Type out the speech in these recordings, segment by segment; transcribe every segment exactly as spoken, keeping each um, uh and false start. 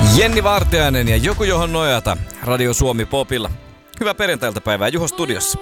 Jenni Vartiainen ja Joku johon nojata Radio Suomi Popilla. Hyvää perjantailtapäivää Juho studiossa.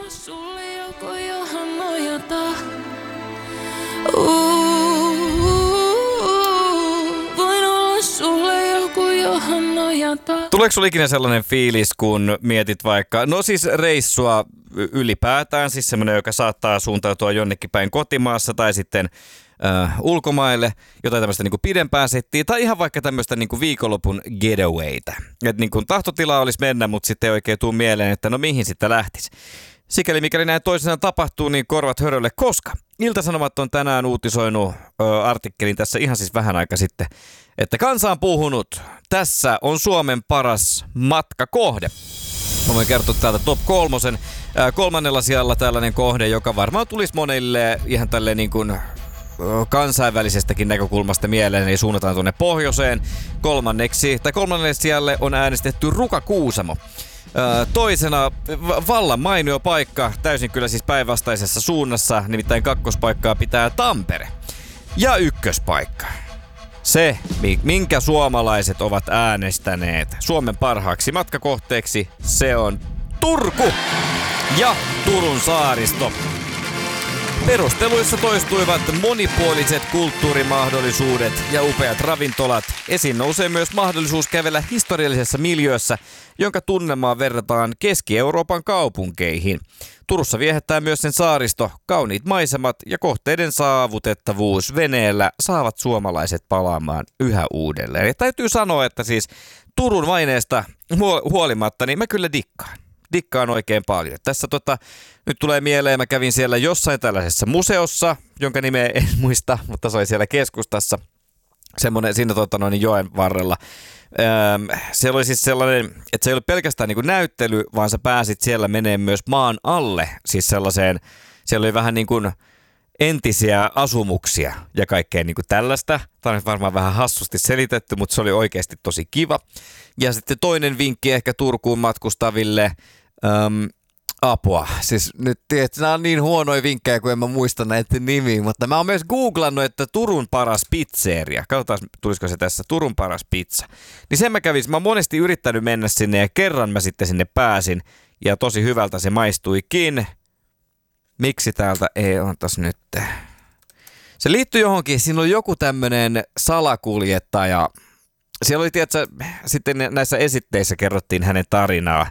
Tuleeko sulla ikinä sellainen fiilis, kun mietit vaikka, no siis reissua ylipäätään, siis semmoinen, joka saattaa suuntautua jonnekin päin kotimaassa tai sitten äh, ulkomaille, jotain tämmöistä niin kuin pidempää settiä, tai ihan vaikka tämmöistä niin kuin viikonlopun getawayta. Että niin kuin tahtotila olisi mennä, mutta sitten ei oikein tule mieleen, että no mihin sitten lähtisi. Sikäli mikäli näin toisenaan tapahtuu, niin korvat hörölle, koska Ilta-Sanomat on tänään uutisoinut ö, artikkelin tässä ihan siis vähän aika sitten, että kansa on puhunut, tässä on Suomen paras matkakohde. Mä voin kertoa täältä top kolmosen. Ää, kolmannella sijalla tällainen kohde, joka varmaan tulisi monille ihan tälleen niin kuin kansainvälisestäkin näkökulmasta mieleen, eli suunnataan tuonne pohjoiseen. Kolmanneksi, tai kolmannelle sijalle on äänestetty Ruka-Kuusamo. Toisena vallan mainio paikka, täysin kyllä siis päinvastaisessa suunnassa, nimittäin kakkospaikkaa pitää Tampere. Ja ykköspaikka, se minkä suomalaiset ovat äänestäneet Suomen parhaaksi matkakohteeksi, se on Turku ja Turun saaristo. Perusteluissa toistuivat monipuoliset kulttuurimahdollisuudet ja upeat ravintolat. Esiin nousee myös mahdollisuus kävellä historiallisessa miljöössä, jonka tunnelmaa verrataan Keski-Euroopan kaupunkeihin. Turussa viehättää myös sen saaristo, kauniit maisemat ja kohteiden saavutettavuus veneellä saavat suomalaiset palaamaan yhä uudelleen. Ja täytyy sanoa, että siis Turun maineesta huolimatta, niin mä kyllä dikkaan. Dikkaan oikein paljon. Tässä tota, nyt tulee mieleen, mä kävin siellä jossain tällaisessa museossa, jonka nimeä en muista, mutta se oli siellä keskustassa, semmoinen siinä tota, noin joen varrella. Öö, se oli siis sellainen, että se ei ollut pelkästään niin kuin näyttely, vaan sä pääsit siellä menee myös maan alle, siis sellaiseen, siellä oli vähän niin kuin entisiä asumuksia ja kaikkea niin kuin tällaista. Tämä on varmaan vähän hassusti selitetty, mutta se oli oikeasti tosi kiva. Ja sitten toinen vinkki ehkä Turkuun matkustaville, äm, apua. Siis nyt tiedät, nämä on niin huonoja vinkkejä, kun en mä muista näitä nimiä, mutta mä oon myös googlannut, että Turun paras pizzeria. Katsotaan, tulisiko se tässä, Turun paras pizza. Niin sen mä kävin, mä oon monesti yrittänyt mennä sinne ja kerran mä sitten sinne pääsin ja tosi hyvältä se maistuikin. Miksi täältä ei antaisi nyt? Se liittyy johonkin, siinä oli joku tämmönen salakuljettaja. Siellä oli, tiedätkö, sitten näissä esitteissä kerrottiin hänen tarinaa.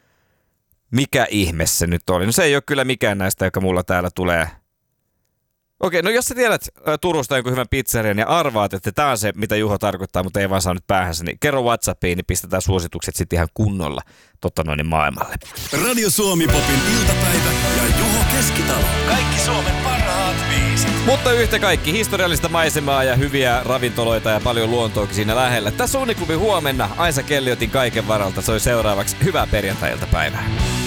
Mikä ihme se nyt oli? No se ei ole kyllä mikään näistä, joka mulla täällä tulee. Okei, no jos sä tiedät ä, Turusta jonkun hyvän pizzerian ja arvaat, että tää on se, mitä Juho tarkoittaa, mutta ei vaan saa nyt päähänsä, niin kerro WhatsAppiin, niin pistetään suositukset sitten ihan kunnolla totta noin maailmalle. Radio Suomi Popin iltapäivä ja Juho Keskitalo. Kaikki Suomen parhaat biisit. Mutta yhtä kaikki, historiallista maisemaa ja hyviä ravintoloita ja paljon luontoakin siinä lähellä. Tässä Uniklubi huomenna. Aisa Kelliotin kaiken varalta soi seuraavaksi. Hyvää perjantai-iltapäivää.